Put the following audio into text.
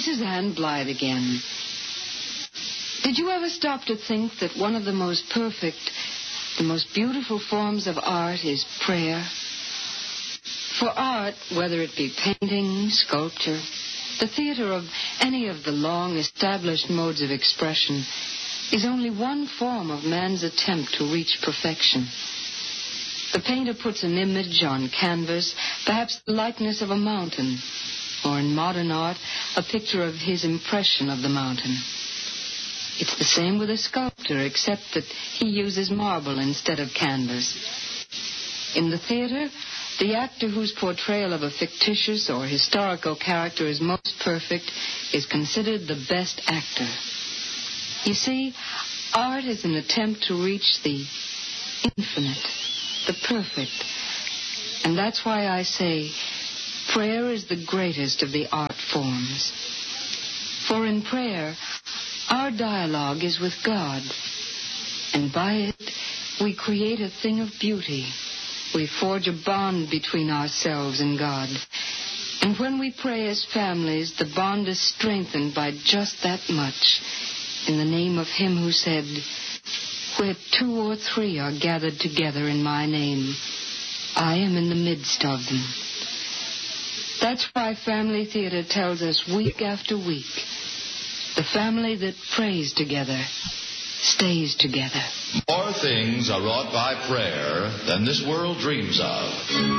This is Anne Blythe again. Did you ever stop to think that one of the most perfect, the most beautiful forms of art is prayer? For art, whether it be painting, sculpture, the theater of any of the long-established modes of expression, is only one form of man's attempt to reach perfection. The painter puts an image on canvas, perhaps the likeness of a mountain, or in modern art, a picture of his impression of the mountain. It's the same with a sculptor, except that he uses marble instead of canvas. In the theater, the actor whose portrayal of a fictitious or historical character is most perfect is considered the best actor. You see, art is an attempt to reach the infinite, the perfect. And that's why I say prayer is the greatest of the art forms. For in prayer, our dialogue is with God, and by it we create a thing of beauty. We forge a bond between ourselves and God. And when we pray as families, the bond is strengthened by just that much. In the name of Him who said, "Where 2 or 3 are gathered together in my name, I am in the midst of them." That's why Family Theater tells us week after week, the family that prays together stays together. More things are wrought by prayer than this world dreams of.